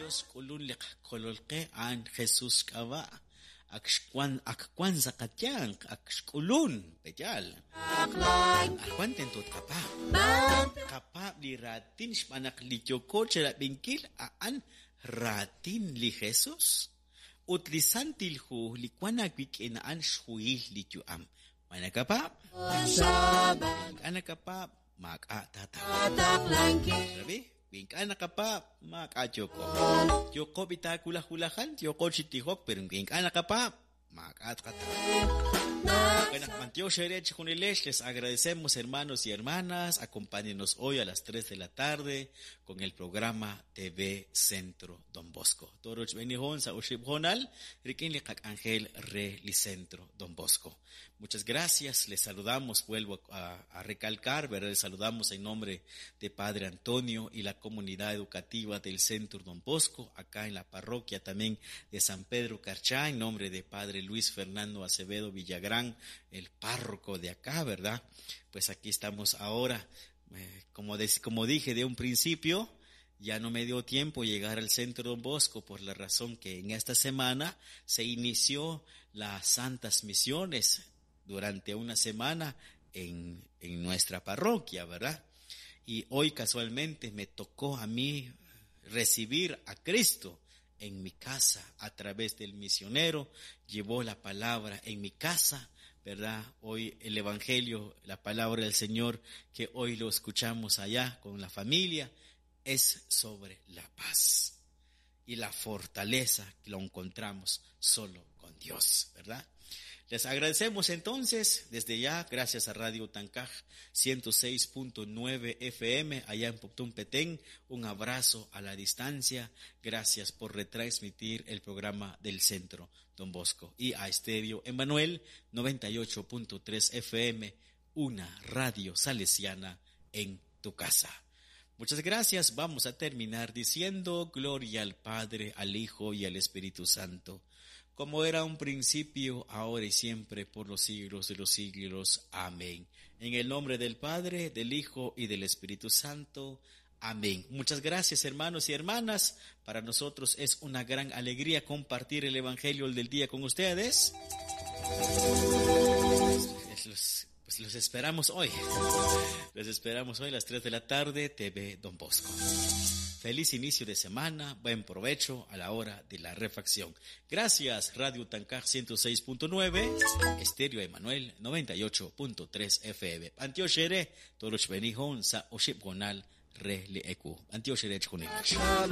Dios kulun kololke an Jesús kaba akwan zakatyan kulun pejal akwan tentot kapa li ratin shpanak li kyoko chela binkil aan ratin li Jesús utlisantil hu li kwanakwik inaan shhuil li am manakapa anakapa makatata sabi Winkana ka pa, makachoko. Yoko bitakula-hulahan, yoko chitihok, pero winkana ka pa, makatata. Les agradecemos, hermanos y hermanas. Acompáñenos hoy a las 3 de la tarde con el programa TV Centro Don Bosco. Toroch benihon sa ushib honal, rikin likak Ángel Re Licentro Don Bosco. Muchas gracias, les saludamos, vuelvo a recalcar, ¿verdad? Les saludamos en nombre de Padre Antonio y la comunidad educativa del Centro Don Bosco, acá en la parroquia también de San Pedro Carchá, en nombre de Padre Luis Fernando Acevedo Villagrán, el párroco de acá, ¿verdad? Pues aquí estamos ahora, como dije de un principio, ya no me dio tiempo llegar al Centro Don Bosco por la razón que en esta semana se inició las Santas Misiones durante una semana en nuestra parroquia, ¿verdad? Y hoy casualmente me tocó a mí recibir a Cristo en mi casa a través del misionero, llevó la palabra en mi casa, ¿verdad? Hoy el Evangelio, la palabra del Señor, que hoy lo escuchamos allá con la familia, es sobre la paz y la fortaleza que lo encontramos solo con Dios, ¿verdad? Les agradecemos entonces desde ya, gracias a Radio Tancaj 106.9 FM allá en Poptún Petén, un abrazo a la distancia, gracias por retransmitir el programa del Centro Don Bosco y a Estéreo Emmanuel 98.3 FM, una radio salesiana en tu casa. Muchas gracias, vamos a terminar diciendo gloria al Padre, al Hijo y al Espíritu Santo, como era un principio, ahora y siempre, por los siglos de los siglos. Amén. En el nombre del Padre, del Hijo y del Espíritu Santo. Amén. Muchas gracias, hermanos y hermanas. Para nosotros es una gran alegría compartir el Evangelio del día con ustedes. Pues los esperamos hoy. Los esperamos hoy a las 3 de la tarde, TV Don Bosco. Feliz inicio de semana, buen provecho a la hora de la refacción. Gracias, Radio Tancaj 106.9, Estéreo Emmanuel 98.3 FM. Antio Shere, Toroch Benihon, Sa Oship Gonal, Re Le Eku. Antio Shere Chkunik.